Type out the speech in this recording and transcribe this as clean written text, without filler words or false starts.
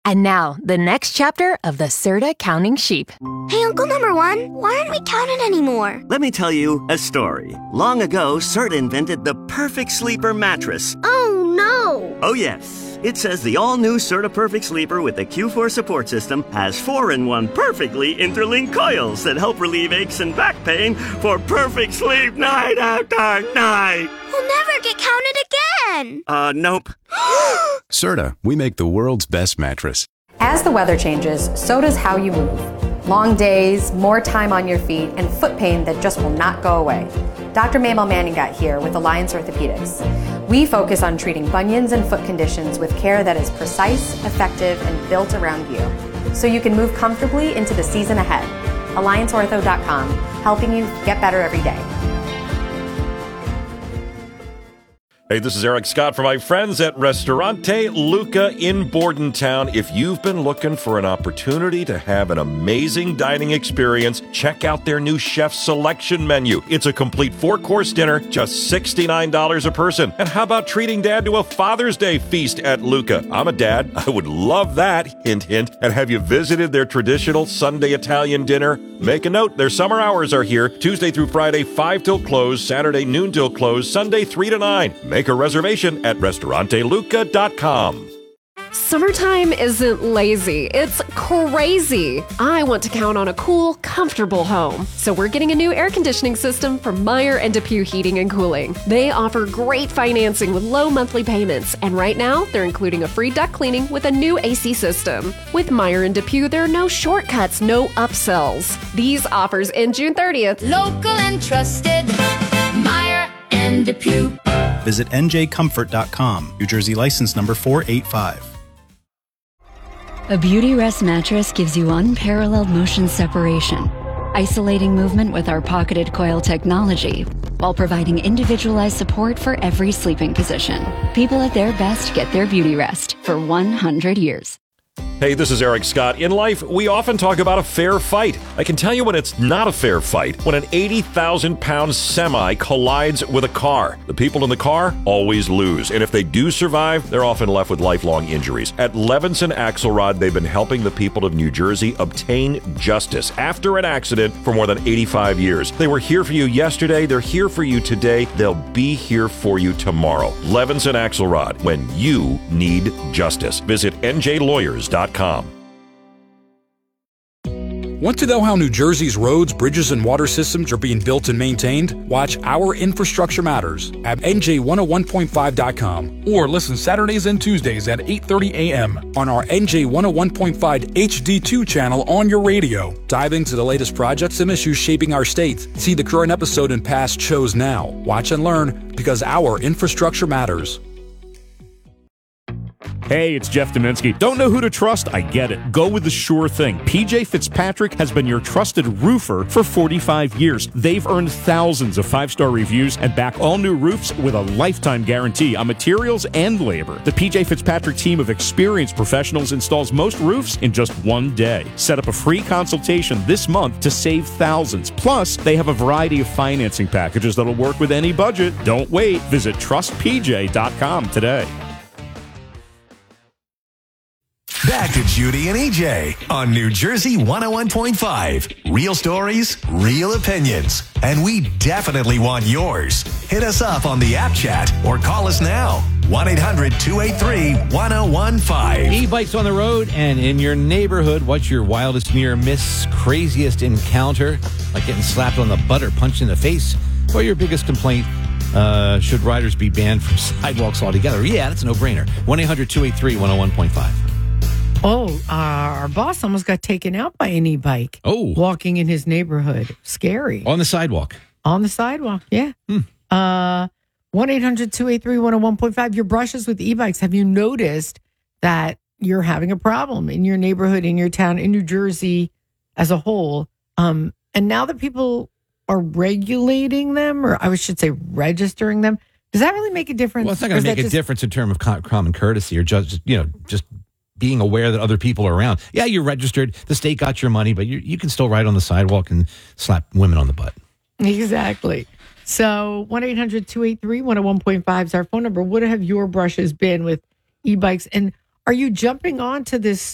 And now, the next chapter of the Serta Counting Sheep. Hey, Uncle Number One, why aren't we counted anymore? Let me tell you a story. Long ago, Serta invented the perfect sleeper mattress. Oh, no. Oh, yes. It says the all-new Serta Perfect Sleeper with the Q4 support system has 4-in-1 perfectly interlinked coils that help relieve aches and back pain for perfect sleep night after night. We'll never get counted again. Nope. Serta, we make the world's best mattress. As the weather changes, so does how you move. Long days, more time on your feet, and foot pain that just will not go away. Dr. Mabel Manning got here with Alliance Orthopedics. We focus on treating bunions and foot conditions with care that is precise, effective, and built around you, so you can move comfortably into the season ahead. AllianceOrtho.com, helping you get better every day. Hey, this is Eric Scott for my friends at Ristorante Luca in Bordentown. If you've been looking for an opportunity to have an amazing dining experience, check out their new chef selection menu. It's a complete 4-course dinner, just $69 a person. And how about treating Dad to a Father's Day feast at Luca? I'm a dad. I would love that. Hint, hint. And have you visited their traditional Sunday Italian dinner? Make a note. Their summer hours are here, Tuesday through Friday, 5 till close, Saturday noon till close, Sunday 3 to 9. Make a reservation at restauranteluca.com. Summertime isn't lazy, it's crazy. I want to count on a cool, comfortable home. So we're getting a new air conditioning system from Meyer and DePuy Heating and Cooling. They offer great financing with low monthly payments, and right now they're including a free duct cleaning with a new AC system. With Meyer and DePuy, there are no shortcuts, no upsells. These offers end June 30th. Local and trusted, Meyer and DePuy. Visit njcomfort.com. New Jersey license number 485. A Beautyrest mattress gives you unparalleled motion separation, isolating movement with our pocketed coil technology, while providing individualized support for every sleeping position. People at their best get their Beautyrest for 100 years. Hey, this is Eric Scott. In life, we often talk about a fair fight. I can tell you when it's not a fair fight, when an 80,000-pound semi collides with a car. The people in the car always lose, and if they do survive, they're often left with lifelong injuries. At Levinson Axelrod, they've been helping the people of New Jersey obtain justice after an accident for more than 85 years. They were here for you yesterday, they're here for you today, they'll be here for you tomorrow. Levinson Axelrod, when you need justice. Visit njlawyers.com. Want to know how New Jersey's roads, bridges, and water systems are being built and maintained? Watch Our Infrastructure Matters at NJ101.5.com or listen Saturdays and Tuesdays at 8:30 a.m. on our NJ101.5 HD2 channel on your radio. Dive into the latest projects and issues shaping our state. See the current episode and past shows now. Watch and learn because our infrastructure matters. Hey, it's Jeff Dominski. Don't know who to trust? I get it. Go with the sure thing. PJ Fitzpatrick has been your trusted roofer for 45 years. They've earned thousands of 5-star reviews and back all new roofs with a lifetime guarantee on materials and labor. The PJ Fitzpatrick team of experienced professionals installs most roofs in just one day. Set up a free consultation this month to save thousands. Plus, they have a variety of financing packages that'll work with any budget. Don't wait. Visit trustpj.com today. Back to Judy and EJ on New Jersey 101.5. Real stories, real opinions, and we definitely want yours. Hit us up on the app chat or call us now. 1-800-283-1015. E-bikes on the road and in your neighborhood. What's your wildest near miss, craziest encounter? Like getting slapped on the butt or punched in the face? Or your biggest complaint? Should riders be banned from sidewalks altogether? Yeah, that's a no-brainer. 1-800-283-101.5. Oh, our boss almost got taken out by an e-bike. Oh. Walking in his neighborhood. Scary. On the sidewalk. On the sidewalk, yeah. 1-800-283-101.5. Your brushes with e-bikes. Have you noticed that you're having a problem in your neighborhood, in your town, in New Jersey as a whole? And now that people are regulating them, or I should say registering them, does that really make a difference? Well, it's not going to make a difference in terms of common courtesy or just being aware that other people are around. Yeah, you're registered. The state got your money, but you can still ride on the sidewalk and slap women on the butt. Exactly. So 1-800-283-101.5 is our phone number. What have your brushes been with e-bikes? And are you jumping on to this